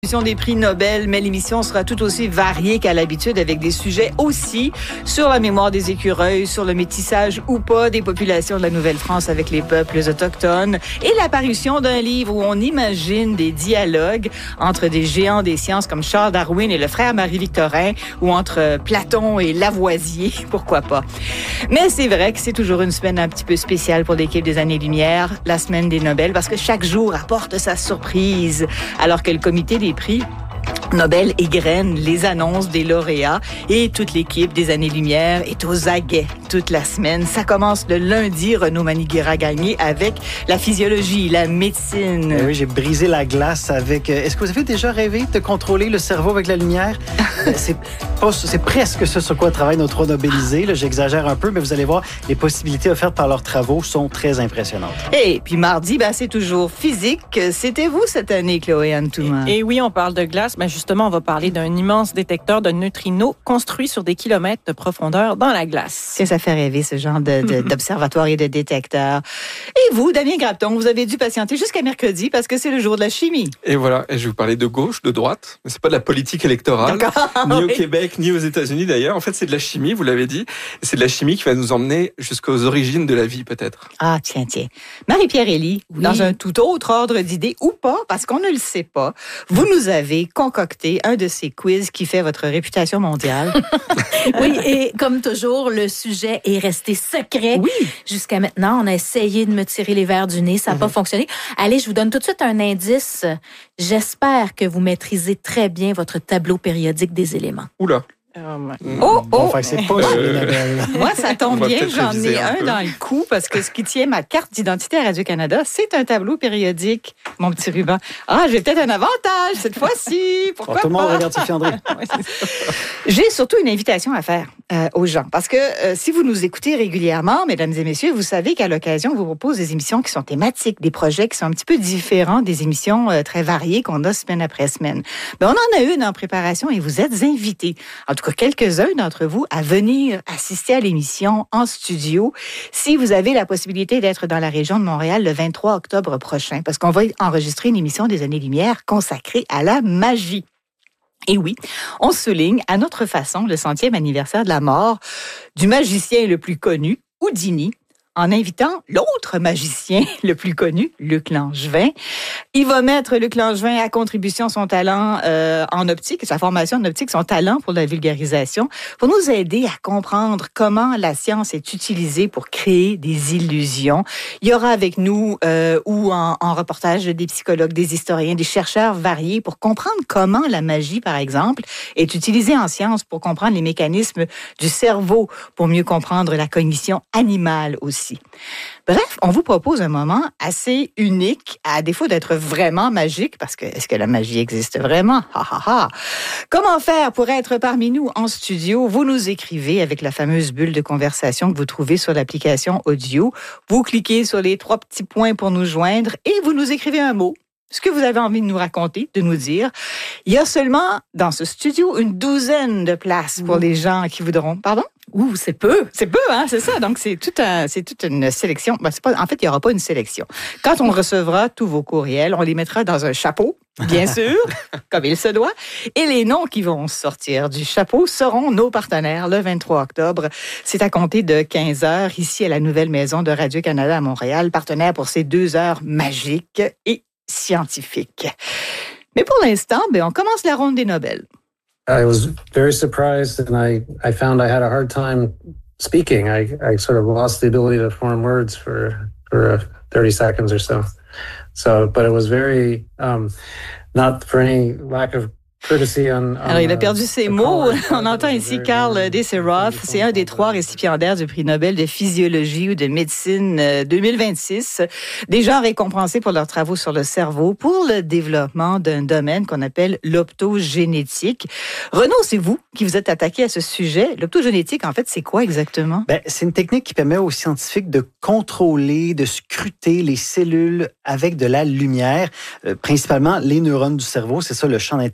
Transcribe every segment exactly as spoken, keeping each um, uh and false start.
Des prix Nobel, mais l'émission sera tout aussi variée qu'à l'habitude avec des sujets aussi sur la mémoire des écureuils, sur le métissage ou pas des populations de la Nouvelle-France avec les peuples autochtones et l'apparition d'un livre où on imagine des dialogues entre des géants des sciences comme Charles Darwin et le frère Marie-Victorin ou entre Platon et Lavoisier, pourquoi pas. Mais c'est vrai que c'est toujours une semaine un petit peu spéciale pour l'équipe des Années-Lumière, la semaine des Nobel, parce que chaque jour apporte sa surprise, alors que le comité des prix Nobel égrène les annonces des lauréats et toute l'équipe des Années-Lumière est aux aguets toute la semaine. Ça commence le lundi, Renaud Maniguera-Gagné, avec la physiologie, la médecine. Eh oui, j'ai brisé la glace avec... Est-ce que vous avez déjà rêvé de contrôler le cerveau avec la lumière? c'est, pas, c'est presque ce sur quoi travaillent nos trois Nobelisés. Là, j'exagère un peu, mais vous allez voir, les possibilités offertes par leurs travaux sont très impressionnantes. Et puis mardi, ben, c'est toujours physique. C'était vous cette année, Chloé Antouma. Et, et oui, on parle de glace. Ben, justement, on va parler d'un immense détecteur de neutrinos construit sur des kilomètres de profondeur dans la glace. Que ça fait rêver, ce genre de, de, d'observatoire et de détecteur. Et vous, Damien Grapton, vous avez dû patienter jusqu'à mercredi parce que c'est le jour de la chimie. Et voilà, et je vais vous parler de gauche, de droite. Mais c'est pas de la politique électorale, ni au oui. Québec, ni aux États-Unis d'ailleurs. En fait, c'est de la chimie, vous l'avez dit. Et c'est de la chimie qui va nous emmener jusqu'aux origines de la vie, peut-être. Ah, tiens, tiens. Marie-Pierre Elie, oui. Dans un tout autre ordre d'idées, ou pas, parce qu'on ne le sait pas, vous nous avez concocté un de ces quiz qui fait votre réputation mondiale. Oui, et comme toujours, le sujet est resté secret. Oui. Jusqu'à maintenant, on a essayé de me tirer les verres du nez, ça n'a mm-hmm. pas fonctionné. Allez, je vous donne tout de suite un indice. J'espère que vous maîtrisez très bien votre tableau périodique des éléments. Oula. Oh, oh, oh. Enfin, c'est pas euh... Moi, ça tombe bien, j'en ai un, un dans le cou parce que ce qui tient ma carte d'identité à Radio-Canada, c'est un tableau périodique, mon petit ruban. Ah, j'ai peut-être un avantage cette fois-ci. Pourquoi oh, tout le monde regarde Sophie André. J'ai surtout une invitation à faire euh, aux gens parce que euh, si vous nous écoutez régulièrement, mesdames et messieurs, vous savez qu'à l'occasion, on vous propose des émissions qui sont thématiques, des projets qui sont un petit peu différents des émissions euh, très variées qu'on a semaine après semaine. Ben, on en a une en préparation et vous êtes invités. En tout cas, quelques-uns d'entre vous à venir assister à l'émission en studio si vous avez la possibilité d'être dans la région de Montréal le vingt-trois octobre prochain, parce qu'on va enregistrer une émission des Années-Lumière consacrée à la magie. Et oui, on souligne à notre façon le centième anniversaire de la mort du magicien le plus connu, Houdini, en invitant l'autre magicien le plus connu, Luc Langevin. Il va mettre Luc Langevin à contribution son talent euh, en optique, sa formation en optique, son talent pour la vulgarisation, pour nous aider à comprendre comment la science est utilisée pour créer des illusions. Il y aura avec nous, euh, ou en, en reportage, des psychologues, des historiens, des chercheurs variés pour comprendre comment la magie, par exemple, est utilisée en science pour comprendre les mécanismes du cerveau, pour mieux comprendre la cognition animale aussi. Bref, on vous propose un moment assez unique, à défaut d'être vraiment magique, parce que est-ce que la magie existe vraiment? Ha, ha, ha. Comment faire pour être parmi nous en studio? Vous nous écrivez avec la fameuse bulle de conversation que vous trouvez sur l'application audio. Vous cliquez sur les trois petits points pour nous joindre et vous nous écrivez un mot. Ce que vous avez envie de nous raconter, de nous dire. Il y a seulement dans ce studio une douzaine de places pour les gens qui voudront. Pardon? Ouh, c'est peu. C'est peu, hein, c'est ça. Donc, c'est, tout un, c'est toute une sélection. Ben, c'est pas, en fait, il n'y aura pas une sélection. Quand on recevra tous vos courriels, on les mettra dans un chapeau, bien sûr, comme il se doit. Et les noms qui vont sortir du chapeau seront nos partenaires le vingt-trois octobre. C'est à compter de quinze heures, ici à la nouvelle maison de Radio-Canada à Montréal, partenaire pour ces deux heures magiques et scientifiques. Mais pour l'instant, ben, on commence la ronde des Nobel. I was very surprised, and I, I found I had a hard time speaking. I, I sort of lost the ability to form words for for uh, thirty seconds or so. So, but it was very um, not for any lack of courtesy on, on Alors, il a perdu ses mots. On entend ici Karl Deseroff. C'est un des trois récipiendaires du prix Nobel de physiologie ou de médecine deux mille vingt-six. Des gens récompensés pour leurs travaux sur le cerveau pour le développement d'un domaine qu'on appelle l'optogénétique. Renaud, c'est vous qui vous êtes attaqué à ce sujet. L'optogénétique, en fait, c'est quoi exactement? Ben, c'est une technique qui permet aux scientifiques de contrôler, de scruter les cellules avec de la lumière, euh, principalement les neurones du cerveau. C'est ça le champ d'intérêt principal.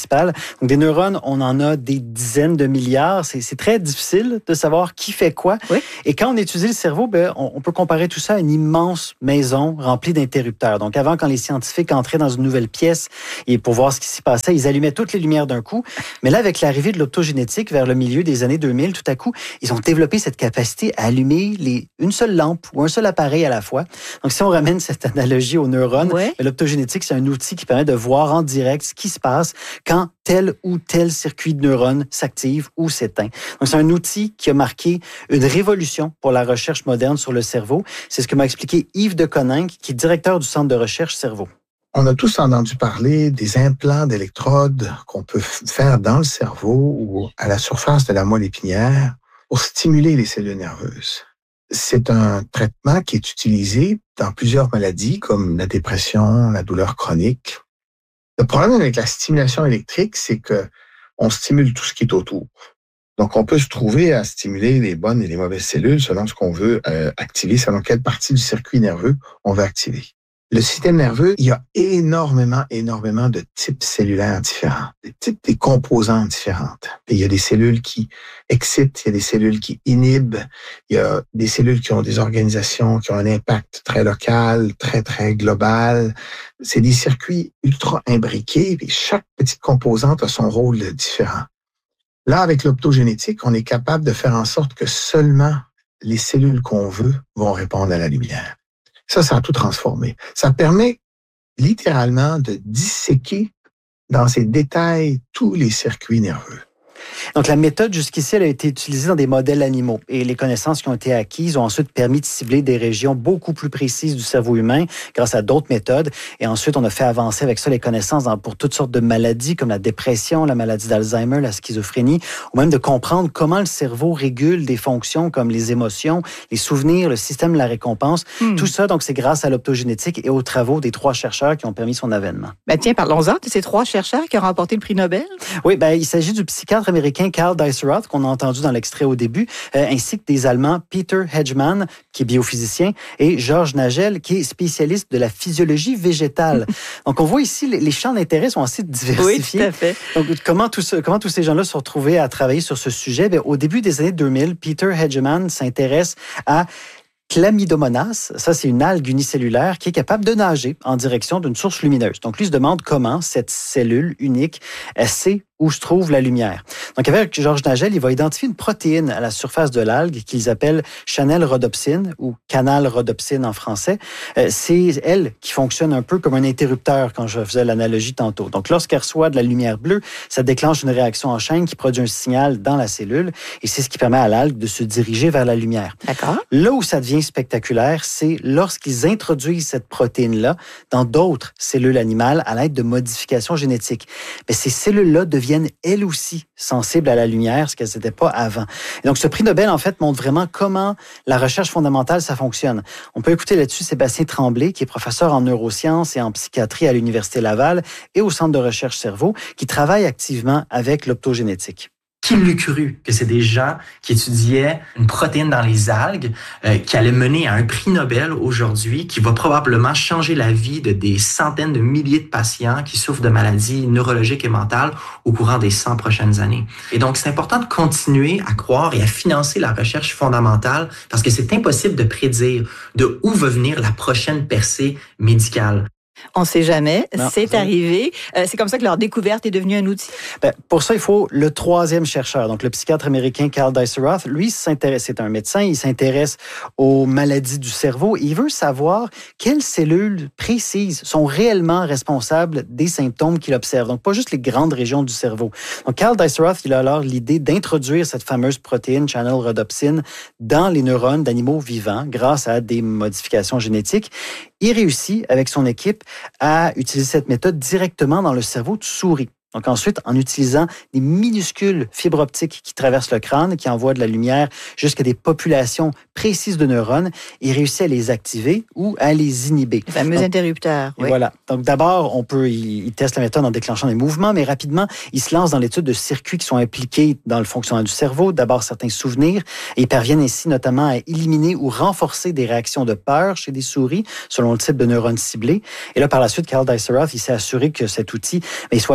principales. Donc, des neurones, on en a des dizaines de milliards. C'est, c'est très difficile de savoir qui fait quoi. Oui. Et quand on étudie le cerveau, ben, on, on peut comparer tout ça à une immense maison remplie d'interrupteurs. Donc, avant, quand les scientifiques entraient dans une nouvelle pièce et pour voir ce qui s'y passait, ils allumaient toutes les lumières d'un coup. Mais là, avec l'arrivée de l'optogénétique vers le milieu des années deux mille, tout à coup, ils ont développé cette capacité à allumer les, une seule lampe ou un seul appareil à la fois. Donc, si on ramène cette analogie aux neurones, ouais. l'optogénétique, c'est un outil qui permet de voir en direct ce qui se passe quand tel ou tel circuit de neurones s'active ou s'éteint. Donc, c'est un outil qui a marqué une révolution pour la recherche moderne sur le cerveau. C'est ce que m'a expliqué Yves de Coninck, qui est directeur du Centre de recherche cerveau. On a tous entendu parler des implants d'électrodes qu'on peut faire dans le cerveau ou à la surface de la moelle épinière pour stimuler les cellules nerveuses. C'est un traitement qui est utilisé dans plusieurs maladies comme la dépression, la douleur chronique. Le problème avec la stimulation électrique, c'est que on stimule tout ce qui est autour. Donc, on peut se trouver à stimuler les bonnes et les mauvaises cellules selon ce qu'on veut euh, activer, selon quelle partie du circuit nerveux on veut activer. Le système nerveux, il y a énormément, énormément de types cellulaires différents, des types des composantes différentes. Et il y a des cellules qui excitent, il y a des cellules qui inhibent, il y a des cellules qui ont des organisations qui ont un impact très local, très, très global. C'est des circuits ultra imbriqués, et chaque petite composante a son rôle différent. Là, avec l'optogénétique, on est capable de faire en sorte que seulement les cellules qu'on veut vont répondre à la lumière. Ça, ça a tout transformé. Ça permet littéralement de disséquer dans ses détails tous les circuits nerveux. Donc, la méthode jusqu'ici, elle a été utilisée dans des modèles animaux et les connaissances qui ont été acquises ont ensuite permis de cibler des régions beaucoup plus précises du cerveau humain grâce à d'autres méthodes. Et ensuite, on a fait avancer avec ça les connaissances dans, pour toutes sortes de maladies comme la dépression, la maladie d'Alzheimer, la schizophrénie, ou même de comprendre comment le cerveau régule des fonctions comme les émotions, les souvenirs, le système de la récompense. Hmm. Tout ça, donc, c'est grâce à l'optogénétique et aux travaux des trois chercheurs qui ont permis son avènement. Ben tiens, parlons-en de ces trois chercheurs qui ont remporté le prix Nobel. Oui, ben il s'agit du psychiatre américain Karl Deisseroth, qu'on a entendu dans l'extrait au début, euh, ainsi que des Allemands Peter Hedgemann, qui est biophysicien, et Georges Nagel, qui est spécialiste de la physiologie végétale. Donc, on voit ici, les, les champs d'intérêt sont assez diversifiés. Oui, tout à fait. Donc, comment, tout ce, comment tous ces gens-là se sont retrouvés à travailler sur ce sujet? Bien, au début des années deux mille, Peter Hedgemann s'intéresse à Chlamydomonas, ça c'est une algue unicellulaire qui est capable de nager en direction d'une source lumineuse. Donc lui se demande comment cette cellule unique elle sait où se trouve la lumière. Donc avec Georges Nagel, il va identifier une protéine à la surface de l'algue qu'ils appellent channel-rhodopsine ou canal-rhodopsine en français. Euh, c'est elle qui fonctionne un peu comme un interrupteur quand je faisais l'analogie tantôt. Donc lorsqu'elle reçoit de la lumière bleue, ça déclenche une réaction en chaîne qui produit un signal dans la cellule et c'est ce qui permet à l'algue de se diriger vers la lumière. D'accord. Là où ça devient spectaculaire, c'est lorsqu'ils introduisent cette protéine-là dans d'autres cellules animales à l'aide de modifications génétiques. Mais ces cellules-là deviennent elles aussi sensibles à la lumière, ce qu'elles n'étaient pas avant. Et donc, ce prix Nobel, en fait, montre vraiment comment la recherche fondamentale, ça fonctionne. On peut écouter là-dessus Sébastien Tremblay, qui est professeur en neurosciences et en psychiatrie à l'Université Laval et au Centre de recherche cerveau, qui travaille activement avec l'optogénétique. Qui l'eût cru que c'est des gens qui étudiaient une protéine dans les algues euh, qui allait mener à un prix Nobel aujourd'hui qui va probablement changer la vie de des centaines de milliers de patients qui souffrent de maladies neurologiques et mentales au courant des cent prochaines années. Et donc, c'est important de continuer à croire et à financer la recherche fondamentale parce que c'est impossible de prédire de où va venir la prochaine percée médicale. On ne sait jamais. Non, c'est c'est... arrivé. Euh, c'est comme ça que leur découverte est devenue un outil. Ben, pour ça, il faut le troisième chercheur, donc le psychiatre américain Karl Deisseroth. Lui, s'intéresse, c'est un médecin, il s'intéresse aux maladies du cerveau. Il veut savoir quelles cellules précises sont réellement responsables des symptômes qu'il observe. Donc, pas juste les grandes régions du cerveau. Donc, Karl Deisseroth, il a alors l'idée d'introduire cette fameuse protéine channel-rhodopsine dans les neurones d'animaux vivants grâce à des modifications génétiques. Il réussit, avec son équipe, à utiliser cette méthode directement dans le cerveau de souris. Donc ensuite, en utilisant des minuscules fibres optiques qui traversent le crâne, qui envoient de la lumière jusqu'à des populations précises de neurones, il réussit à les activer ou à les inhiber. Les fameux Donc, interrupteurs. Oui. Voilà. Donc d'abord, on peut, il, il teste la méthode en déclenchant des mouvements, mais rapidement, il se lance dans l'étude de circuits qui sont impliqués dans le fonctionnement du cerveau, d'abord certains souvenirs, et ils parviennent ainsi notamment à éliminer ou renforcer des réactions de peur chez des souris, selon le type de neurones ciblés. Et là, par la suite, Karl Deisseroth, il s'est assuré que cet outil, il soit accessible pour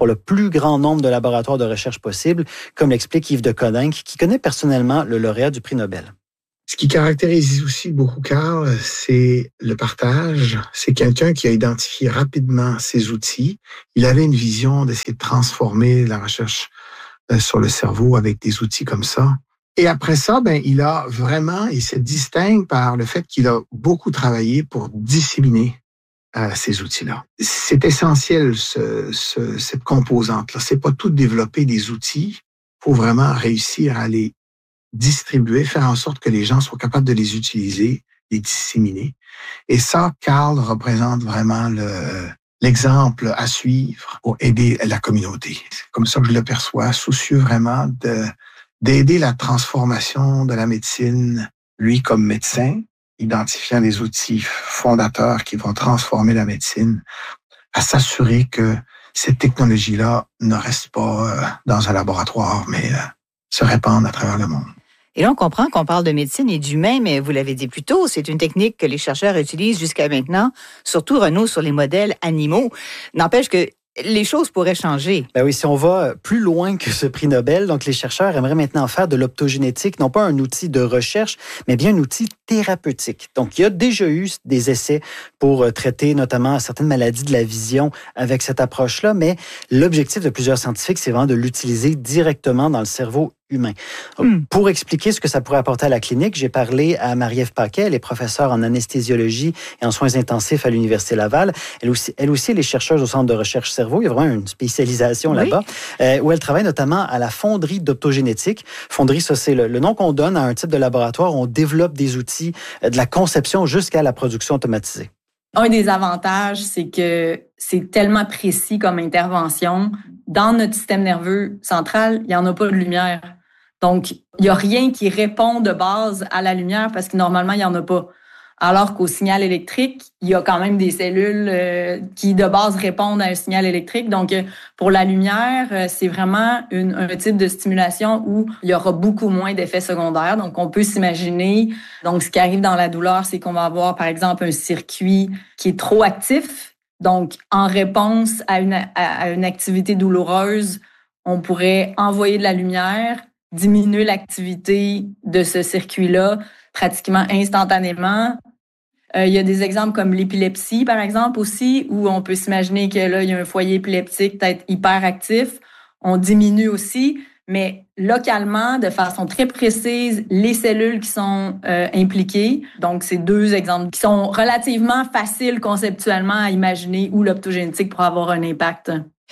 pour le plus grand nombre de laboratoires de recherche possible, comme l'explique Yves de Coninck, qui connaît personnellement le lauréat du prix Nobel. Ce qui caractérise aussi beaucoup Carl, c'est le partage. C'est quelqu'un qui a identifié rapidement ses outils. Il avait une vision d'essayer de transformer la recherche sur le cerveau avec des outils comme ça. Et après ça, ben, il a vraiment, il se distingue par le fait qu'il a beaucoup travaillé pour disséminer euh, ces outils-là. C'est essentiel, ce, ce, cette composante-là. C'est pas tout développer des outils. Il faut vraiment réussir à les distribuer, faire en sorte que les gens soient capables de les utiliser, les disséminer. Et ça, Carl représente vraiment le, l'exemple à suivre pour aider la communauté. C'est comme ça que je le perçois, soucieux vraiment de, d'aider la transformation de la médecine, lui comme médecin, identifiant les outils fondateurs qui vont transformer la médecine, à s'assurer que cette technologie-là ne reste pas dans un laboratoire, mais se répande à travers le monde. Et là, on comprend qu'on parle de médecine et d'humain, mais vous l'avez dit plus tôt, c'est une technique que les chercheurs utilisent jusqu'à maintenant, surtout, Renaud, sur les modèles animaux. N'empêche que les choses pourraient changer. Ben oui, si on va plus loin que ce prix Nobel, donc les chercheurs aimeraient maintenant faire de l'optogénétique, non pas un outil de recherche, mais bien un outil thérapeutique. Donc, il y a déjà eu des essais pour traiter notamment certaines maladies de la vision avec cette approche-là, mais l'objectif de plusieurs scientifiques, c'est vraiment de l'utiliser directement dans le cerveau humain. Mm. Pour expliquer ce que ça pourrait apporter à la clinique, j'ai parlé à Marie-Ève Paquet, elle est professeure en anesthésiologie et en soins intensifs à l'Université Laval. Elle aussi, elle aussi elle est chercheuse au Centre de recherche cerveau. Il y a vraiment une spécialisation oui. là-bas, euh, où elle travaille notamment à la fonderie d'optogénétique. Fonderie, ça, c'est le, le nom qu'on donne à un type de laboratoire où on développe des outils euh, de la conception jusqu'à la production automatisée. Un des avantages, c'est que c'est tellement précis comme intervention. Dans notre système nerveux central, il n'y en a pas de lumière. Donc, il n'y a rien qui répond de base à la lumière parce que normalement, il n'y en a pas. Alors qu'au signal électrique, il y a quand même des cellules euh, qui, de base, répondent à un signal électrique. Donc, euh, pour la lumière, euh, c'est vraiment une, un type de stimulation où il y aura beaucoup moins d'effets secondaires. Donc, on peut s'imaginer, donc ce qui arrive dans la douleur, c'est qu'on va avoir, par exemple, un circuit qui est trop actif. Donc, en réponse à une, à, à une activité douloureuse, on pourrait envoyer de la lumière, diminuer l'activité de ce circuit-là pratiquement instantanément. Euh, il y a des exemples comme l'épilepsie, par exemple, aussi, où on peut s'imaginer que là, il y a un foyer épileptique peut-être hyperactif. On diminue aussi, mais localement, de façon très précise, les cellules qui sont euh, impliquées. Donc, c'est deux exemples qui sont relativement faciles conceptuellement à imaginer où l'optogénétique pourra avoir un impact.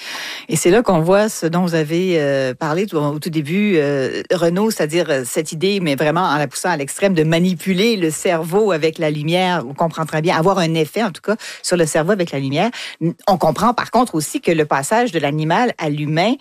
Et c'est là qu'on voit ce dont vous avez euh, parlé tout, au tout début, euh, Renaud, c'est-à-dire euh, cette idée, mais vraiment en la poussant à l'extrême, de manipuler le cerveau avec la lumière. On comprend très bien, avoir un effet, en tout cas, sur le cerveau avec la lumière. On comprend par contre aussi que le passage de l'animal à l'humain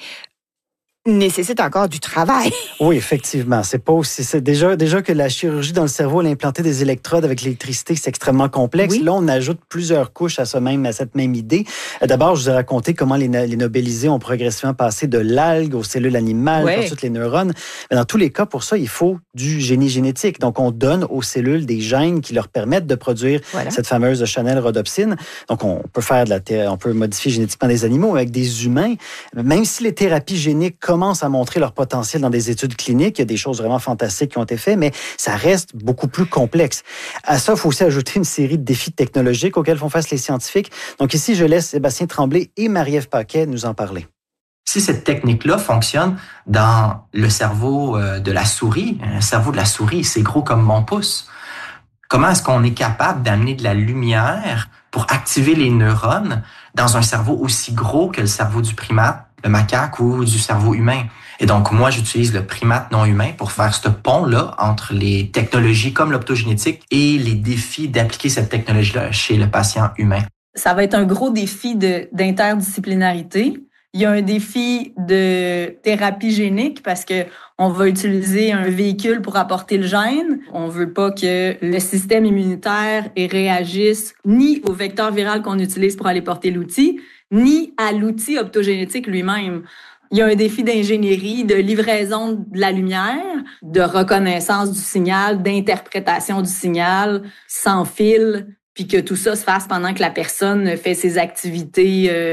nécessite encore du travail. Oui, effectivement. C'est pas aussi, c'est déjà, déjà que la chirurgie dans le cerveau, l'implanter des électrodes avec l'électricité, c'est extrêmement complexe. Oui. Là, on ajoute plusieurs couches à, ce même, à cette même idée. D'abord, je vous ai raconté comment les, les nobélisés ont progressivement passé de l'algue aux cellules animales, oui. ensuite les neurones. Mais dans tous les cas, pour ça, il faut du génie génétique. Donc, on donne aux cellules des gènes qui leur permettent de produire voilà. cette fameuse Chanel-rhodopsine. Donc, on peut faire de la thé- on peut modifier génétiquement des animaux avec des humains. Même si les thérapies géniques commencent à montrer leur potentiel dans des études cliniques. Il y a des choses vraiment fantastiques qui ont été faites, mais ça reste beaucoup plus complexe. À ça, il faut aussi ajouter une série de défis technologiques auxquels font face les scientifiques. Donc ici, je laisse Sébastien Tremblay et Marie-Ève Paquet nous en parler. Si cette technique-là fonctionne dans le cerveau de la souris, le cerveau de la souris, c'est gros comme mon pouce. Comment est-ce qu'on est capable d'amener de la lumière pour activer les neurones dans un cerveau aussi gros que le cerveau du primate, le macaque ou du cerveau humain? Et donc, moi, j'utilise le primate non humain pour faire ce pont-là entre les technologies comme l'optogénétique et les défis d'appliquer cette technologie-là chez le patient humain. Ça va être un gros défi de, d'interdisciplinarité. Il y a un défi de thérapie génique parce que on va utiliser un véhicule pour apporter le gène. On veut pas que le système immunitaire réagisse ni au vecteur viral qu'on utilise pour aller porter l'outil, ni à l'outil optogénétique lui-même. Il y a un défi d'ingénierie, de livraison de la lumière, de reconnaissance du signal, d'interprétation du signal sans fil, puis que tout ça se fasse pendant que la personne fait ses activités euh,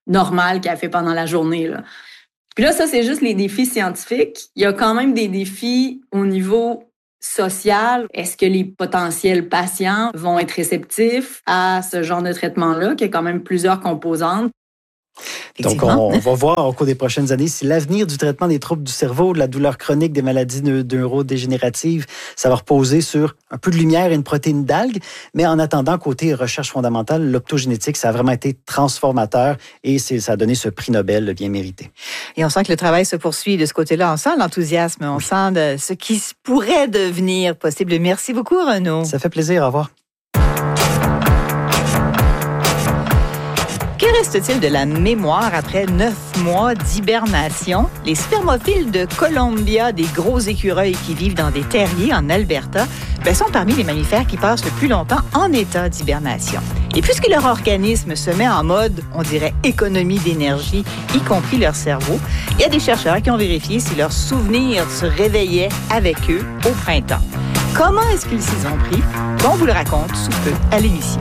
normale qu'elle fait pendant la journée, là. Puis là, ça, c'est juste les défis scientifiques. Il y a quand même des défis au niveau social. Est-ce que les potentiels patients vont être réceptifs à ce genre de traitement-là, qui a quand même plusieurs composantes? Donc, on, on va voir au cours des prochaines années si l'avenir du traitement des troubles du cerveau, de la douleur chronique, des maladies neurodégénératives, ça va reposer sur un peu de lumière et une protéine d'algues. Mais en attendant, côté recherche fondamentale, l'optogénétique, ça a vraiment été transformateur et c'est, ça a donné ce prix Nobel bien mérité. Et on sent que le travail se poursuit de ce côté-là. On sent l'enthousiasme, on sent de ce qui pourrait devenir possible. Merci beaucoup, Renaud. Ça fait plaisir. Au revoir. Que reste-t-il de la mémoire après neuf mois d'hibernation? Les spermophiles de Columbia, des gros écureuils qui vivent dans des terriers en Alberta, ben, sont parmi les mammifères qui passent le plus longtemps en état d'hibernation. Et puisque leur organisme se met en mode, on dirait, économie d'énergie, y compris leur cerveau, il y a des chercheurs qui ont vérifié si leurs souvenirs se réveillaient avec eux au printemps. Comment est-ce qu'ils s'y ont pris? On vous le raconte sous peu à l'émission.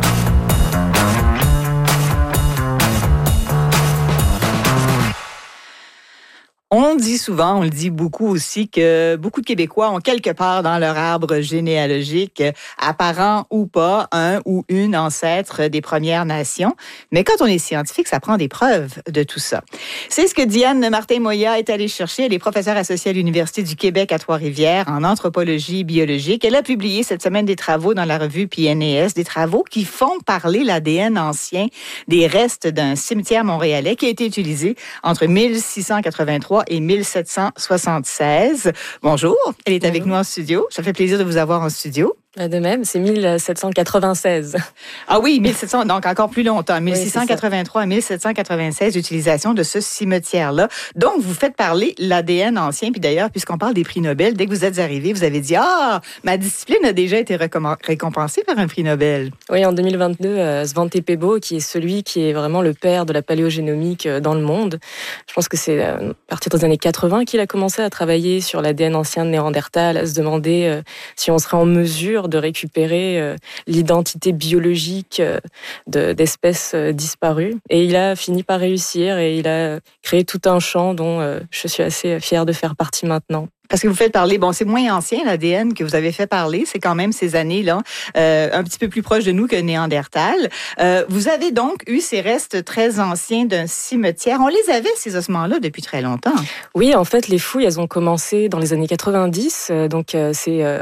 On dit souvent, on le dit beaucoup aussi, que beaucoup de Québécois ont quelque part dans leur arbre généalogique, apparent ou pas, un ou une ancêtre des Premières Nations. Mais quand on est scientifique, ça prend des preuves de tout ça. C'est ce que Diane Martin-Moya est allée chercher. Elle est professeure associée à l'Université du Québec à Trois-Rivières en anthropologie biologique. Elle a publié cette semaine des travaux dans la revue P N A S, des travaux qui font parler l'A D N ancien des restes d'un cimetière montréalais qui a été utilisé entre mille six cent quatre-vingt-trois et mille sept cent soixante-seize. Bonjour, elle est avec nous en studio. Ça fait plaisir de vous avoir en studio. De même, c'est mille sept cent quatre-vingt-seize. Ah oui, mille sept cents, donc encore plus longtemps. mille six cent quatre-vingt-trois à mille sept cent quatre-vingt-seize, utilisation de ce cimetière-là. Donc, vous faites parler l'A D N ancien. Puis d'ailleurs, puisqu'on parle des prix Nobel, dès que vous êtes arrivé, vous avez dit « Ah, ma discipline a déjà été récompensée par un prix Nobel. » Oui, en deux mille vingt-deux, euh, Svante Pääbo, qui est celui qui est vraiment le père de la paléogénomique dans le monde. Je pense que c'est à partir des années quatre-vingts qu'il a commencé à travailler sur l'A D N ancien de Néandertal, à se demander euh, si on serait en mesure de récupérer euh, l'identité biologique euh, de, d'espèces euh, disparues. Et il a fini par réussir et il a créé tout un champ dont euh, je suis assez fière de faire partie maintenant. Parce que vous faites parler, bon, c'est moins ancien l'A D N que vous avez fait parler, c'est quand même ces années-là, euh, un petit peu plus proche de nous que Néandertal. Euh, vous avez donc eu ces restes très anciens d'un cimetière. On les avait, ces ossements-là, depuis très longtemps. Oui, en fait, les fouilles, elles ont commencé dans les années quatre-vingt-dix, euh, donc euh, c'est... Euh,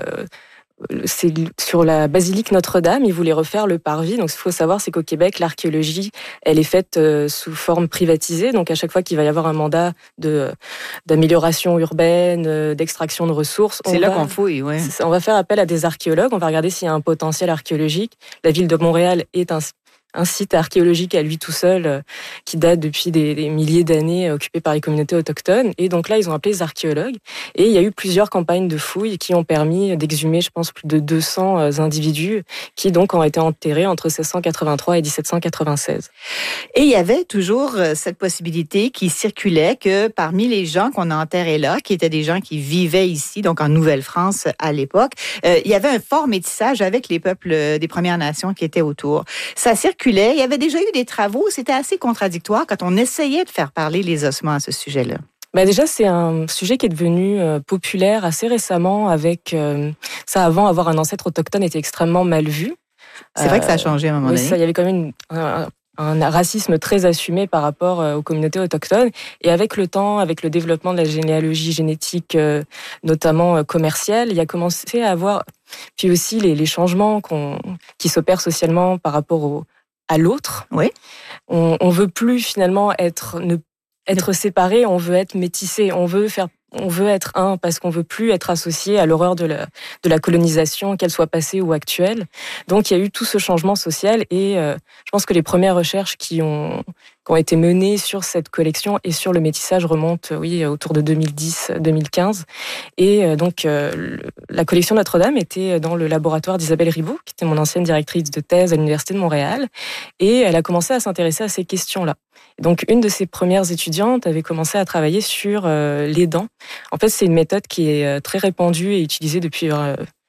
C'est sur la basilique Notre-Dame, ils voulaient refaire le parvis. Donc, ce qu'il faut savoir, c'est qu'au Québec, l'archéologie, elle est faite sous forme privatisée. Donc, à chaque fois qu'il va y avoir un mandat de, d'amélioration urbaine, d'extraction de ressources... C'est là va, qu'on fouille, oui. On va faire appel à des archéologues. On va regarder s'il y a un potentiel archéologique. La ville de Montréal est un... un site archéologique à lui tout seul euh, qui date depuis des, des milliers d'années, euh, occupé par les communautés autochtones. Et donc là, ils ont appelé les archéologues. Et il y a eu plusieurs campagnes de fouilles qui ont permis d'exhumer, je pense, plus de deux cents euh, individus qui donc ont été enterrés entre seize cent quatre-vingt-trois et dix-sept cent quatre-vingt-seize. Et il y avait toujours euh, cette possibilité qui circulait que parmi les gens qu'on a enterrés là, qui étaient des gens qui vivaient ici, donc en Nouvelle-France à l'époque, euh, il y avait un fort métissage avec les peuples des Premières Nations qui étaient autour. Ça circulait. Il y avait déjà eu des travaux, c'était assez contradictoire quand on essayait de faire parler les ossements à ce sujet-là. Ben déjà, c'est un sujet qui est devenu euh, populaire assez récemment avec euh, ça. Avant, avoir un ancêtre autochtone était extrêmement mal vu. C'est euh, vrai que ça a changé à un moment oui, donné. Ça, il y avait quand même une, un, un racisme très assumé par rapport euh, aux communautés autochtones. Et avec le temps, avec le développement de la généalogie génétique, euh, notamment euh, commerciale, il y a commencé à avoir... Puis aussi les, les changements qu'on, qui s'opèrent socialement par rapport au à l'autre. Oui. On, on veut plus finalement être ne, être séparé, on veut être métissé, on veut faire on veut être un parce qu'on veut plus être associé à l'horreur de la de la colonisation, qu'elle soit passée ou actuelle. Donc il y a eu tout ce changement social et euh, je pense que les premières recherches qui ont qui ont été menées sur cette collection et sur le métissage remontent oui autour de deux mille dix deux mille quinze et euh, donc euh, la collection Notre-Dame était dans le laboratoire d'Isabelle Ribaud qui était mon ancienne directrice de thèse à l'Université de Montréal et elle a commencé à s'intéresser à ces questions-là. Donc une de ses premières étudiantes avait commencé à travailler sur euh, les dents. En fait, c'est une méthode qui est très répandue et utilisée depuis euh,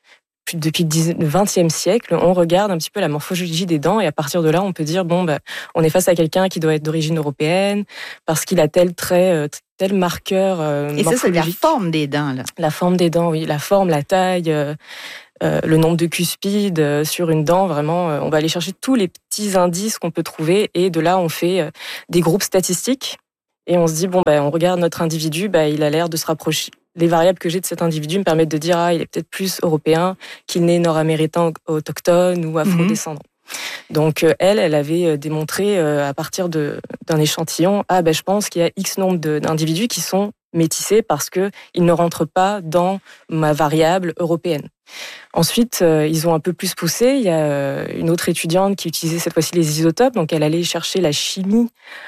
depuis le vingtième siècle, on regarde un petit peu la morphologie des dents et à partir de là, on peut dire, bon, bah, on est face à quelqu'un qui doit être d'origine européenne parce qu'il a tel trait, tel marqueur euh, et ça, c'est la forme des dents, là. La forme des dents, oui. La forme, la taille, euh, euh, le nombre de cuspides euh, sur une dent, vraiment, euh, on va aller chercher tous les petits indices qu'on peut trouver et de là, on fait euh, des groupes statistiques et on se dit, bon, bah, on regarde notre individu, bah, il a l'air de se rapprocher. Les variables que j'ai de cet individu me permettent de dire, ah, il est peut-être plus européen qu'il n'est nord-américain autochtone ou afro-descendant. Mmh. Donc, elle, elle avait démontré à partir de, d'un échantillon, ah, ben, je pense qu'il y a X nombre de, d'individus qui sont métissés parce qu'ils ne rentrent pas dans ma variable européenne. Ensuite, euh, ils ont un peu plus poussé. Il y a une autre étudiante qui utilisait cette fois-ci les isotopes. Donc, elle allait chercher la chimie.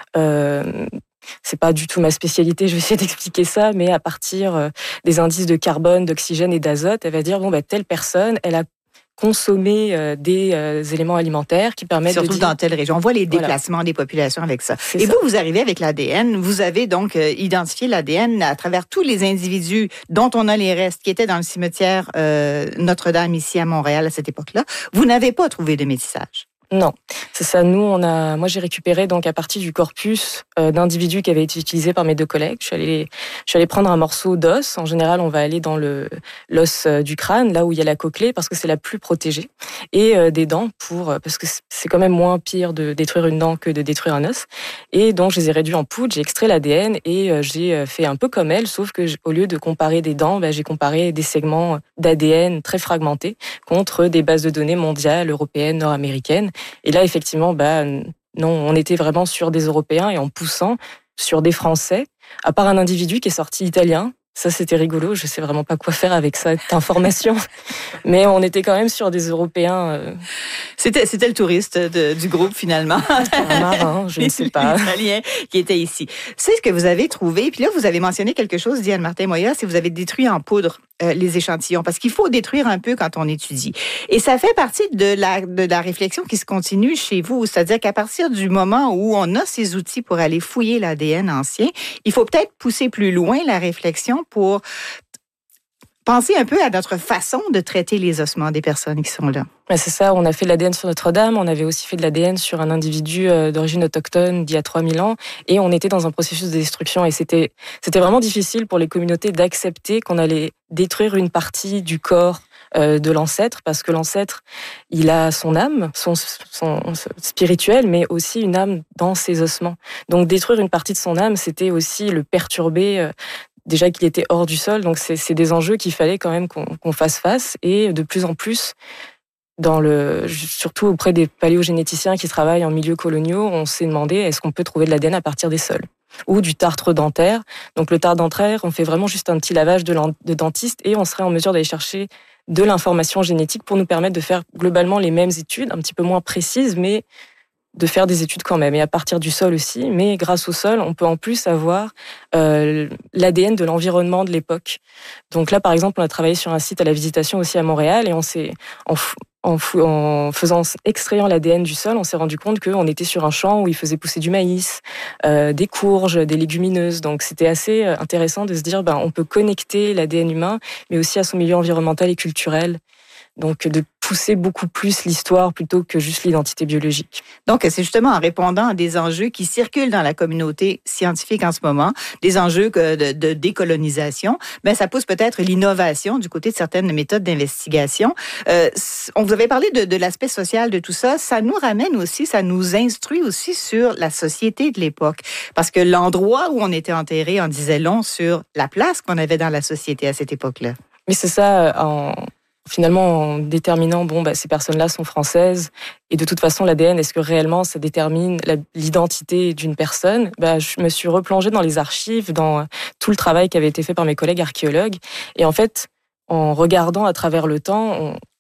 Euh, c'est pas du tout ma spécialité, je vais essayer d'expliquer ça, mais à partir des indices de carbone, d'oxygène et d'azote, elle va dire, bon, bah, telle personne, elle a consommer euh, des euh, éléments alimentaires qui permettent surtout de dire... dans telle région. On voit les déplacements voilà. des populations avec ça. C'est et ça. vous, vous arrivez avec l'A D N. Vous avez donc euh, identifié l'A D N à travers tous les individus dont on a les restes qui étaient dans le cimetière euh, Notre-Dame ici à Montréal à cette époque-là. Vous n'avez pas trouvé de métissage. Non, c'est ça. Nous, on a, moi, j'ai récupéré donc à partir du corpus euh, d'individus qui avaient été utilisés par mes deux collègues. Je suis allée, je suis allée prendre un morceau d'os. En général, on va aller dans le l'os du crâne, là où il y a la cochlée, parce que c'est la plus protégée, et euh, des dents pour parce que c'est quand même moins pire de détruire une dent que de détruire un os. Et donc, je les ai réduits en poudre. J'ai extrait l'A D N et euh, j'ai fait un peu comme elle, sauf que au lieu de comparer des dents, bah, j'ai comparé des segments d'A D N très fragmentés contre des bases de données mondiales, européennes, nord-américaines. Et là, effectivement, bah, non, on était vraiment sur des Européens et en poussant sur des Français, à part un individu qui est sorti italien. Ça, c'était rigolo. Je sais vraiment pas quoi faire avec cette information. Mais on était quand même sur des Européens. Euh... C'était, c'était le touriste de, du groupe, finalement. Un marin, je ne sais pas. Italien qui était ici. C'est ce que vous avez trouvé. Puis là, vous avez mentionné quelque chose, Diane Martin-Moya, c'est que vous avez détruit en poudre euh, les échantillons. Parce qu'il faut détruire un peu quand on étudie. Et ça fait partie de la, de la réflexion qui se continue chez vous. C'est-à-dire qu'à partir du moment où on a ces outils pour aller fouiller l'A D N ancien, il faut peut-être pousser plus loin la réflexion pour penser un peu à notre façon de traiter les ossements des personnes qui sont là. C'est ça, on a fait de l'A D N sur Notre-Dame, on avait aussi fait de l'A D N sur un individu d'origine autochtone d'il y a trois mille ans, et on était dans un processus de destruction, et c'était, c'était vraiment difficile pour les communautés d'accepter qu'on allait détruire une partie du corps de l'ancêtre, parce que l'ancêtre, il a son âme, son, son spirituel, mais aussi une âme dans ses ossements. Donc détruire une partie de son âme, c'était aussi le perturber, déjà qu'il était hors du sol, donc c'est, c'est des enjeux qu'il fallait quand même qu'on, qu'on fasse face, et de plus en plus, dans le, surtout auprès des paléogénéticiens qui travaillent en milieux coloniaux, on s'est demandé est-ce qu'on peut trouver de l'A D N à partir des sols ou du tartre dentaire. Donc le tartre dentaire, on fait vraiment juste un petit lavage de, de dentiste et on serait en mesure d'aller chercher de l'information génétique pour nous permettre de faire globalement les mêmes études, un petit peu moins précises, mais de faire des études quand même, et à partir du sol aussi. Mais grâce au sol, on peut en plus avoir euh, l'A D N de l'environnement de l'époque. Donc là, par exemple, on a travaillé sur un site à la Visitation aussi à Montréal, et on s'est, en, en, en faisant extrayant l'A D N du sol, on s'est rendu compte qu'on était sur un champ où il faisait pousser du maïs, euh, des courges, des légumineuses. Donc c'était assez intéressant de se dire, ben, on peut connecter l'A D N humain, mais aussi à son milieu environnemental et culturel. Donc, de pousser beaucoup plus l'histoire plutôt que juste l'identité biologique. Donc, c'est justement en répondant à des enjeux qui circulent dans la communauté scientifique en ce moment, des enjeux de, de décolonisation, mais ça pousse peut-être l'innovation du côté de certaines méthodes d'investigation. Euh, on vous avait parlé de, de l'aspect social de tout ça. Ça nous ramène aussi, ça nous instruit aussi sur la société de l'époque. Parce que l'endroit où on était enterré en disait long sur la place qu'on avait dans la société à cette époque-là. Mais c'est ça, en... Finalement, en déterminant, bon, bah, ces personnes-là sont françaises, et de toute façon, l'A D N, est-ce que réellement ça détermine la, l'identité d'une personne? Bah, je me suis replongée dans les archives, dans tout le travail qui avait été fait par mes collègues archéologues, et en fait, en regardant à travers le temps, on,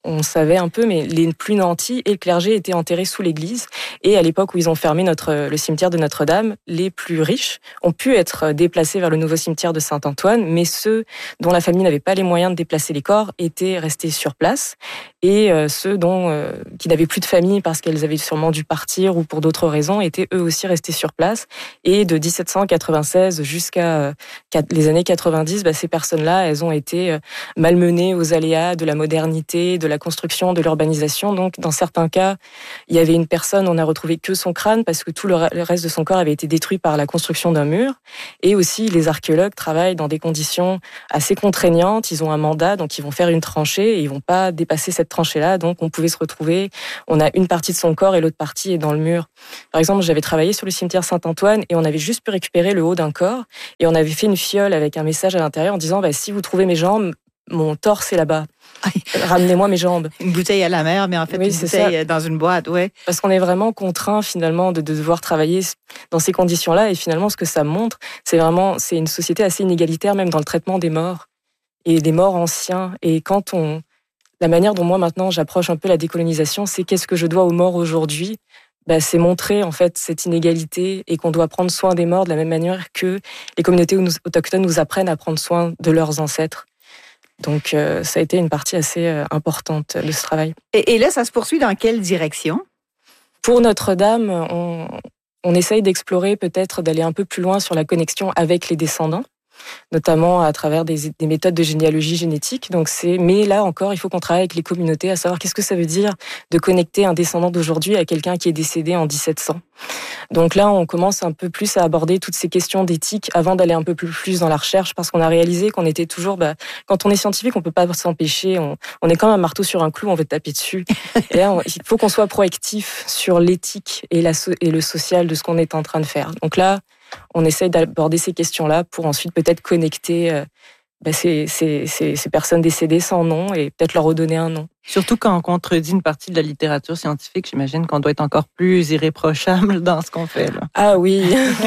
on savait un peu, mais les plus nantis et le clergé étaient enterrés sous l'église. Et à l'époque où ils ont fermé notre, le cimetière de Notre-Dame, les plus riches ont pu être déplacés vers le nouveau cimetière de Saint-Antoine, mais ceux dont la famille n'avait pas les moyens de déplacer les corps étaient restés sur place. Et euh, ceux dont, euh, qui n'avaient plus de famille parce qu'elles avaient sûrement dû partir ou pour d'autres raisons, étaient eux aussi restés sur place. Et de dix-sept cent quatre-vingt-seize jusqu'à euh, les années quatre-vingt-dix, bah, ces personnes-là, elles ont été euh, malmenées aux aléas de la modernité, de la construction, de l'urbanisation. Donc, dans certains cas, il y avait une personne, on n'a retrouvé que son crâne parce que tout le reste de son corps avait été détruit par la construction d'un mur. Et aussi, les archéologues travaillent dans des conditions assez contraignantes. Ils ont un mandat, donc ils vont faire une tranchée et ils vont pas dépasser cette tranchée-là. Donc, on pouvait se retrouver, on a une partie de son corps et l'autre partie est dans le mur. Par exemple, j'avais travaillé sur le cimetière Saint-Antoine et on avait juste pu récupérer le haut d'un corps et on avait fait une fiole avec un message à l'intérieur en disant bah, si vous trouvez mes jambes, mon torse est là-bas. Ramenez-moi mes jambes. Une bouteille à la mer, mais en fait, oui, une bouteille ça. Dans une boîte, ouais. Parce qu'on est vraiment contraint, finalement, de, de devoir travailler dans ces conditions-là. Et finalement, ce que ça montre, c'est vraiment, c'est une société assez inégalitaire, même dans le traitement des morts. Et des morts anciens. Et quand on, la manière dont moi, maintenant, j'approche un peu la décolonisation, c'est qu'est-ce que je dois aux morts aujourd'hui? Bah, c'est montrer, en fait, cette inégalité et qu'on doit prendre soin des morts de la même manière que les communautés autochtones nous apprennent à prendre soin de leurs ancêtres. Donc, euh, ça a été une partie assez euh, importante de ce travail. Et, et là, ça se poursuit dans quelle direction? Pour Notre-Dame, on, on essaye d'explorer peut-être d'aller un peu plus loin sur la connexion avec les descendants, notamment à travers des, des méthodes de généalogie génétique. Donc c'est, mais là encore, il faut qu'on travaille avec les communautés à savoir qu'est-ce que ça veut dire de connecter un descendant d'aujourd'hui à quelqu'un qui est décédé en dix-sept cents. Donc là, on commence un peu plus à aborder toutes ces questions d'éthique avant d'aller un peu plus dans la recherche, parce qu'on a réalisé qu'on était toujours, bah, quand on est scientifique, on peut pas s'empêcher, on, on est comme un marteau sur un clou, on veut taper dessus. Et là, on, il faut qu'on soit proactif sur l'éthique et, la, et le social de ce qu'on est en train de faire. Donc là, on essaye d'aborder ces questions-là pour ensuite peut-être connecter euh, bah, ces, ces, ces, ces personnes décédées sans nom et peut-être leur redonner un nom. Surtout quand on contredit une partie de la littérature scientifique, j'imagine qu'on doit être encore plus irréprochable dans ce qu'on fait. Là. Ah oui,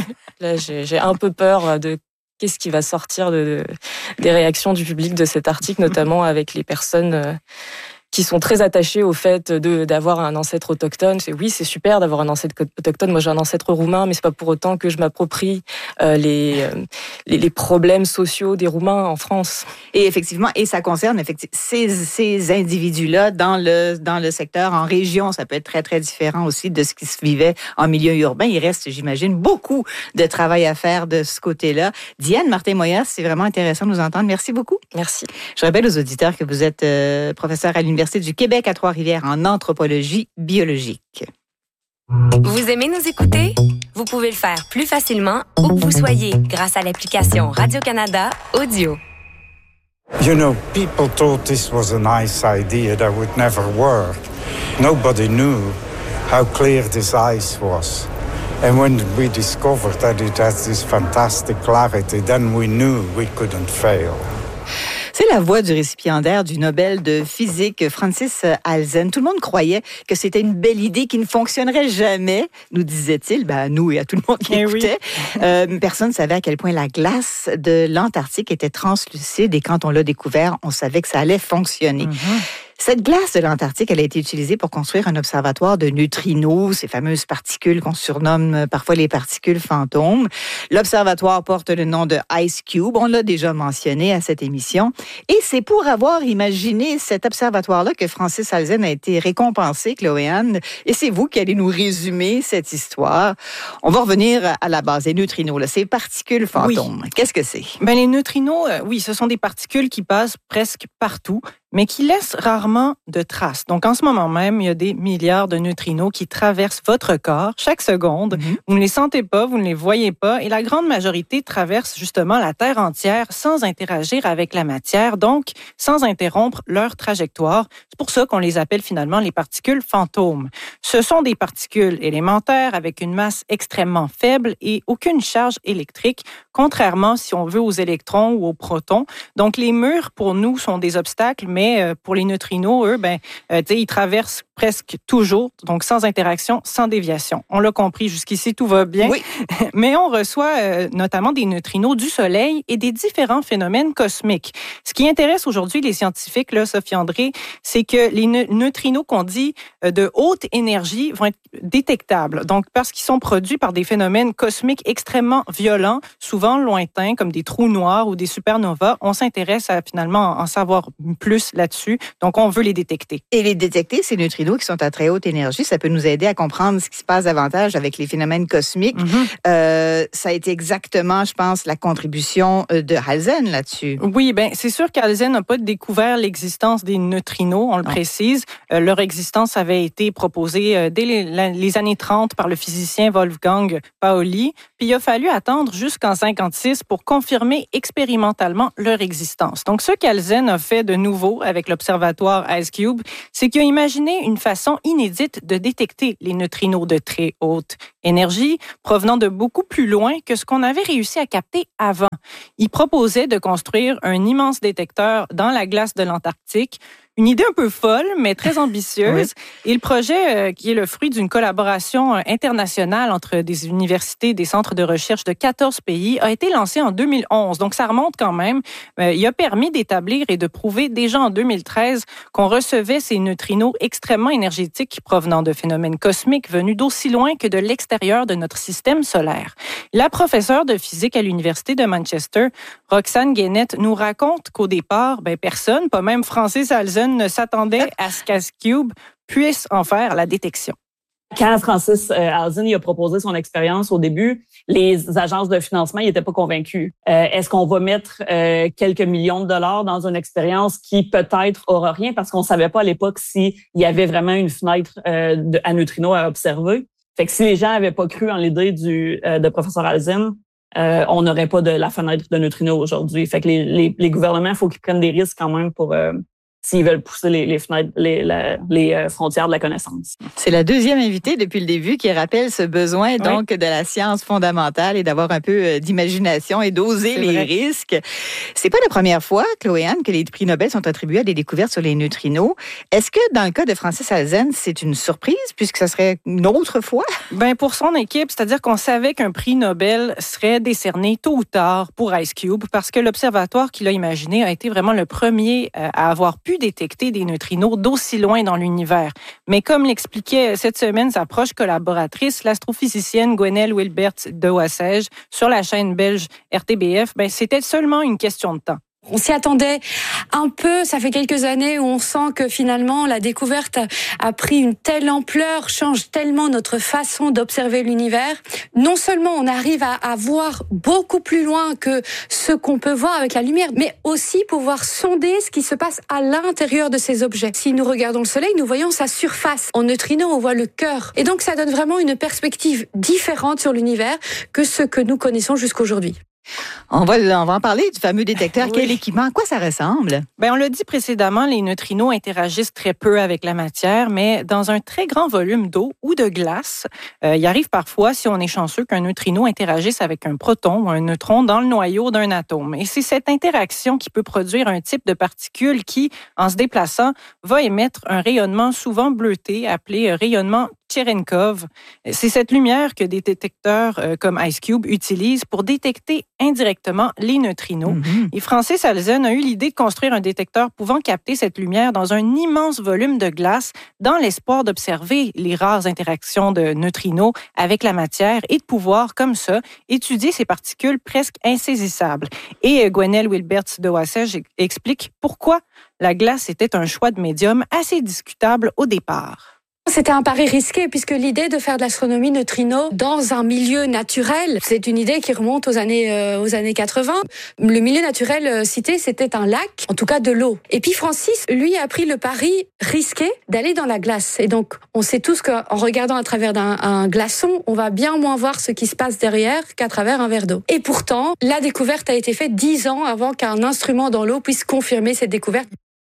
là j'ai, j'ai un peu peur de qu'est-ce qui va sortir de, de, des réactions du public de cet article, notamment avec les personnes... Euh, qui sont très attachés au fait de d'avoir un ancêtre autochtone. C'est oui, c'est super d'avoir un ancêtre autochtone. Moi, j'ai un ancêtre roumain, mais c'est pas pour autant que je m'approprie euh, les, euh, les les problèmes sociaux des Roumains en France. Et effectivement, et ça concerne effectivement ces ces individus-là dans le dans le secteur en région. Ça peut être très très différent aussi de ce qui se vivait en milieu urbain. Il reste, j'imagine, beaucoup de travail à faire de ce côté-là. Diane Martin-Moyas, c'est vraiment intéressant de nous entendre. Merci beaucoup. Merci. Je rappelle aux auditeurs que vous êtes euh, professeur à l'Université du Québec à Trois-Rivières en anthropologie biologique. Vous aimez nous écouter? Vous pouvez le faire plus facilement où que vous soyez grâce à l'application Radio-Canada Audio. You know, people thought this was a nice idea that would never work. Nobody knew how clear this ice was. And when we discovered that it has this fantastic clarity, then we knew we couldn't fail. C'est la voix du récipiendaire du Nobel de physique, Francis Halzen. Tout le monde croyait que c'était une belle idée qui ne fonctionnerait jamais, nous disait-il, ben, à nous et à tout le monde qui eh écoutait. Oui. Euh, personne ne savait à quel point la glace de l'Antarctique était translucide et quand on l'a découvert, on savait que ça allait fonctionner. Mm-hmm. Cette glace de l'Antarctique, elle a été utilisée pour construire un observatoire de neutrinos, ces fameuses particules qu'on surnomme parfois les particules fantômes. L'observatoire porte le nom de Ice Cube, on l'a déjà mentionné à cette émission. Et c'est pour avoir imaginé cet observatoire-là que Francis Halzen a été récompensé, Chloé-Anne. Et c'est vous qui allez nous résumer cette histoire. On va revenir à la base des neutrinos, là, ces particules fantômes. Oui. Qu'est-ce que c'est? Ben, les neutrinos, euh, oui, ce sont des particules qui passent presque partout, mais qui laissent rarement de traces. Donc, en ce moment même, il y a des milliards de neutrinos qui traversent votre corps chaque seconde. Mm-hmm. Vous ne les sentez pas, vous ne les voyez pas, et la grande majorité traverse justement la Terre entière sans interagir avec la matière, donc sans interrompre leur trajectoire. C'est pour ça qu'on les appelle finalement les particules fantômes. Ce sont des particules élémentaires avec une masse extrêmement faible et aucune charge électrique, contrairement, si on veut, aux électrons ou aux protons. Donc, les murs, pour nous, sont des obstacles, mais Mais pour les neutrinos, eux, ben, euh, ils traversent presque toujours, donc sans interaction, sans déviation. On l'a compris, jusqu'ici, tout va bien. Oui. Mais on reçoit euh, notamment des neutrinos du Soleil et des différents phénomènes cosmiques. Ce qui intéresse aujourd'hui les scientifiques, là, Sophie André, c'est que les ne- neutrinos qu'on dit euh, de haute énergie vont être détectables. Donc, parce qu'ils sont produits par des phénomènes cosmiques extrêmement violents, souvent lointains, comme des trous noirs ou des supernovas, on s'intéresse à finalement en savoir plus là-dessus. Donc, on veut les détecter. Et les détecter, ces neutrinos qui sont à très haute énergie, ça peut nous aider à comprendre ce qui se passe davantage avec les phénomènes cosmiques. Mm-hmm. Euh, ça a été exactement, je pense, la contribution de Halzen là-dessus. Oui, ben c'est sûr qu'Halzen n'a pas découvert l'existence des neutrinos, on le non. précise. Euh, leur existence avait été proposée euh, dès les, la, les années trente par le physicien Wolfgang Pauli. Puis il a fallu attendre jusqu'en cinquante-six pour confirmer expérimentalement leur existence. Donc, ce qu'Halzen a fait de nouveau avec l'observatoire IceCube, c'est qu'il a imaginé une façon inédite de détecter les neutrinos de très haute énergie provenant de beaucoup plus loin que ce qu'on avait réussi à capter avant. Il proposait de construire un immense détecteur dans la glace de l'Antarctique. Une idée un peu folle, mais très ambitieuse. Oui. Et le projet, euh, qui est le fruit d'une collaboration euh, internationale entre des universités, des centres de recherche de quatorze pays, a été lancé en deux mille onze. Donc, ça remonte quand même. Euh, il a permis d'établir et de prouver déjà en deux mille treize qu'on recevait ces neutrinos extrêmement énergétiques provenant de phénomènes cosmiques venus d'aussi loin que de l'extérieur de notre système solaire. La professeure de physique à l'Université de Manchester, Roxane Guénette, nous raconte qu'au départ, ben, personne, pas même Francis Halzen, ne s'attendait à ce qu'IceCube puisse en faire la détection. Quand Francis euh, Halzen il a proposé son expérience au début, les agences de financement n'étaient pas convaincues. Euh, est-ce qu'on va mettre euh, quelques millions de dollars dans une expérience qui peut-être aura rien parce qu'on savait pas à l'époque s'il y avait vraiment une fenêtre euh, de, à neutrinos à observer. Fait que si les gens n'avaient pas cru en l'idée du euh, de professeur Halzen, euh, on n'aurait pas de la fenêtre de neutrinos aujourd'hui. Fait que les, les, les gouvernements, il faut qu'ils prennent des risques quand même pour euh, s'ils veulent pousser les, les fenêtres, les, la, les frontières de la connaissance. C'est la deuxième invitée depuis le début qui rappelle ce besoin donc oui. de la science fondamentale et d'avoir un peu d'imagination et d'oser C'est les vrai. risques. C'est pas la première fois, Chloé-Anne, que les prix Nobel sont attribués à des découvertes sur les neutrinos. Est-ce que dans le cas de Francis Halzen, c'est une surprise puisque ça serait une autre fois? Ben pour son équipe, c'est-à-dire qu'on savait qu'un prix Nobel serait décerné tôt ou tard pour IceCube parce que l'observatoire qu'il a imaginé a été vraiment le premier à avoir pu détecter des neutrinos d'aussi loin dans l'univers. Mais comme l'expliquait cette semaine sa proche collaboratrice, l'astrophysicienne Gwenelle Wilberts de Wassège, sur la chaîne belge R T B F, ben c'était seulement une question de temps. On s'y attendait un peu, ça fait quelques années où on sent que finalement la découverte a, a pris une telle ampleur, change tellement notre façon d'observer l'univers. Non seulement on arrive à, à voir beaucoup plus loin que ce qu'on peut voir avec la lumière, mais aussi pouvoir sonder ce qui se passe à l'intérieur de ces objets. Si nous regardons le Soleil, nous voyons sa surface. En neutrinos, on voit le cœur. Et donc ça donne vraiment une perspective différente sur l'univers que ce que nous connaissons jusqu'aujourd'hui. On va, on va en parler du fameux détecteur. Oui. Quel équipement? À quoi ça ressemble? Ben, on l'a dit précédemment, les neutrinos interagissent très peu avec la matière, mais dans un très grand volume d'eau ou de glace, euh, il arrive parfois, si on est chanceux, qu'un neutrino interagisse avec un proton ou un neutron dans le noyau d'un atome. Et c'est cette interaction qui peut produire un type de particule qui, en se déplaçant, va émettre un rayonnement souvent bleuté, appelé rayonnement Cherenkov. C'est cette lumière que des détecteurs euh, comme IceCube utilisent pour détecter indirectement les neutrinos. Mm-hmm. Et Francis Halzen a eu l'idée de construire un détecteur pouvant capter cette lumière dans un immense volume de glace dans l'espoir d'observer les rares interactions de neutrinos avec la matière et de pouvoir, comme ça, étudier ces particules presque insaisissables. Et Gwenelle Wilberts de Wassège explique pourquoi la glace était un choix de médium assez discutable au départ. C'était un pari risqué puisque l'idée de faire de l'astronomie neutrino dans un milieu naturel, c'est une idée qui remonte aux années euh, aux années quatre-vingts. Le milieu naturel euh, cité, c'était un lac, en tout cas de l'eau. Et puis Francis, lui, a pris le pari risqué d'aller dans la glace. Et donc, on sait tous qu'en regardant à travers d'un, un glaçon, on va bien moins voir ce qui se passe derrière qu'à travers un verre d'eau. Et pourtant, la découverte a été faite dix ans avant qu'un instrument dans l'eau puisse confirmer cette découverte.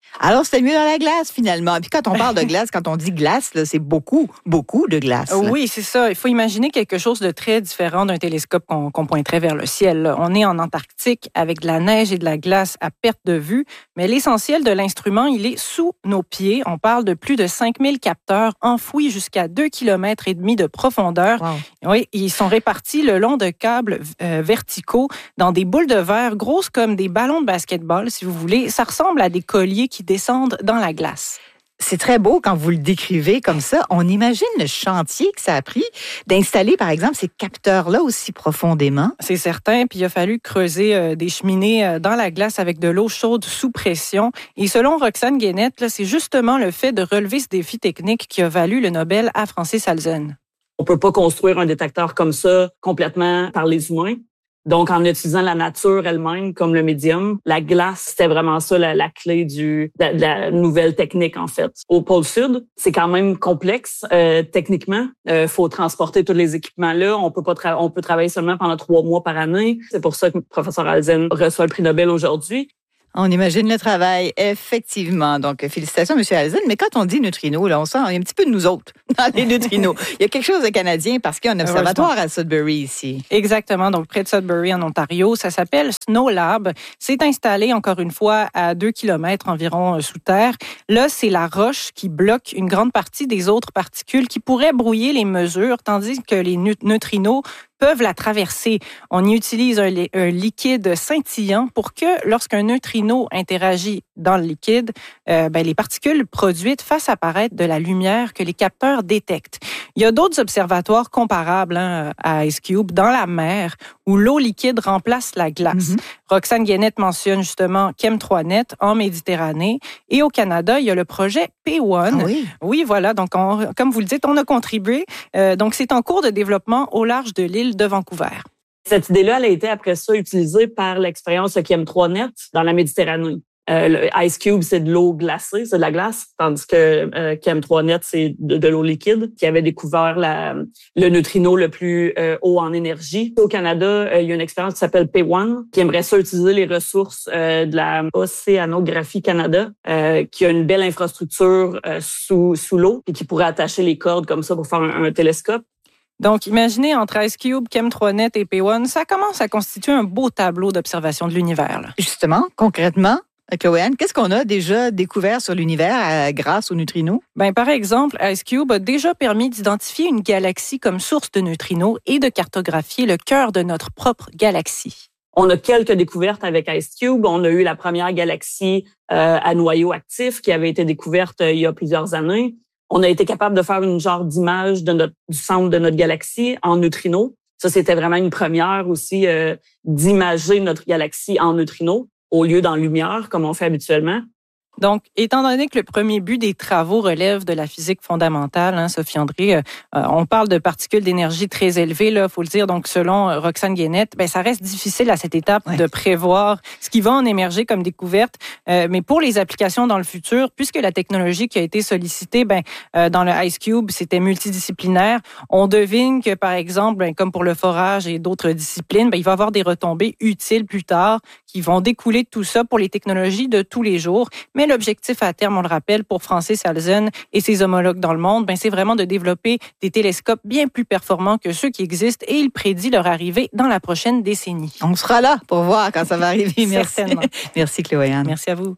Alors, c'était mieux dans la glace, finalement. Puis quand on parle de glace, quand on dit glace, là, c'est beaucoup, beaucoup de glace. Là. Oui, c'est ça. Il faut imaginer quelque chose de très différent d'un télescope qu'on, qu'on pointerait vers le ciel. Là. On est en Antarctique avec de la neige et de la glace à perte de vue, mais l'essentiel de l'instrument, il est sous nos pieds. On parle de plus de cinq mille capteurs enfouis jusqu'à deux kilomètres et demi de profondeur. Wow. Oui, ils sont répartis le long de câbles euh, verticaux dans des boules de verre grosses comme des ballons de basketball, si vous voulez. Ça ressemble à des colliers qui descendent dans la glace. C'est très beau quand vous le décrivez comme ça. On imagine le chantier que ça a pris d'installer, par exemple, ces capteurs-là aussi profondément. C'est certain. Puis il a fallu creuser euh, des cheminées euh, dans la glace avec de l'eau chaude sous pression. Et selon Roxane Guénette, là, c'est justement le fait de relever ce défi technique qui a valu le Nobel à Francis Halzen. On peut pas construire un détecteur comme ça complètement par les humains. Donc, en utilisant la nature elle-même comme le médium, la glace, c'était vraiment ça la, la clé du, de, la, de la nouvelle technique, en fait. Au pôle Sud, c'est quand même complexe euh, techniquement. Il euh, faut transporter tous les équipements-là. On peut pas tra- on peut travailler seulement pendant trois mois par année. C'est pour ça que le professeur Halzen reçoit le prix Nobel aujourd'hui. On imagine le travail, effectivement. Donc, félicitations, M. Halzen. Mais quand on dit neutrinos, là, on sent un petit peu de nous autres dans les neutrinos. Il y a quelque chose de canadien parce qu'il y a un observatoire à Sudbury ici. Exactement. Donc, près de Sudbury, en Ontario. Ça s'appelle Snow Lab. C'est installé, encore une fois, à deux kilomètres environ sous terre. Là, c'est la roche qui bloque une grande partie des autres particules qui pourraient brouiller les mesures, tandis que les neutrinos peuvent la traverser. On y utilise un, li- un liquide scintillant pour que, lorsqu'un neutrino interagit dans le liquide, euh, ben, les particules produites fassent apparaître de la lumière que les capteurs détectent. Il y a d'autres observatoires comparables hein, à IceCube dans la mer où l'eau liquide remplace la glace. Mm-hmm. Roxane Guénette mentionne justement Chem trois net en Méditerranée. Et au Canada, il y a le projet P un. Ah oui. Oui, voilà. Donc, on, comme vous le dites, on a contribué. Euh, donc, c'est en cours de développement au large de l'île de Vancouver. Cette idée-là, elle a été après ça utilisée par l'expérience Chem trois net dans la Méditerranée. Euh, le IceCube, c'est de l'eau glacée, c'est de la glace, tandis que euh, Chem trois net, c'est de, de l'eau liquide, qui avait découvert la, le neutrino le plus euh, haut en énergie. Au Canada, euh, il y a une expérience qui s'appelle P un, qui aimerait ça utiliser les ressources euh, de la Océanographie Canada, euh, qui a une belle infrastructure euh, sous, sous l'eau et qui pourrait attacher les cordes comme ça pour faire un, un télescope. Donc, imaginez, entre IceCube, Chem trois net et P un, ça commence à constituer un beau tableau d'observation de l'univers. Là. Justement, concrètement, Chloé-Anne, qu'est-ce qu'on a déjà découvert sur l'univers euh, grâce aux neutrinos? Ben, par exemple, IceCube a déjà permis d'identifier une galaxie comme source de neutrinos et de cartographier le cœur de notre propre galaxie. On a quelques découvertes avec IceCube. On a eu la première galaxie euh, à noyau actif qui avait été découverte euh, il y a plusieurs années. On a été capable de faire une genre d'image de notre, du centre de notre galaxie en neutrinos. Ça, c'était vraiment une première aussi euh, d'imager notre galaxie en neutrinos au lieu d'en lumière, comme on fait habituellement. Donc, étant donné que le premier but des travaux relève de la physique fondamentale, hein, Sophie André, euh, on parle de particules d'énergie très élevées, là, faut le dire. Donc, selon euh, Roxane Guénette, ben, ça reste difficile à cette étape ouais. de prévoir ce qui va en émerger comme découverte. Euh, mais pour les applications dans le futur, puisque la technologie qui a été sollicitée, ben, euh, dans le IceCube, c'était multidisciplinaire, on devine que, par exemple, ben, comme pour le forage et d'autres disciplines, ben, il va y avoir des retombées utiles plus tard qui vont découler de tout ça pour les technologies de tous les jours. Mais l'objectif à terme, on le rappelle, pour Francis Halzen et ses homologues dans le monde, ben, c'est vraiment de développer des télescopes bien plus performants que ceux qui existent et il prédit leur arrivée dans la prochaine décennie. On sera là pour voir quand ça va arriver. Merci. Certainement. Merci Chloé-Anne. Merci à vous.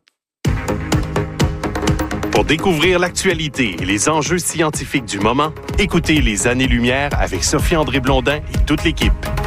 Pour découvrir l'actualité et les enjeux scientifiques du moment, écoutez Les Années-Lumière avec Sophie André Blondin et toute l'équipe.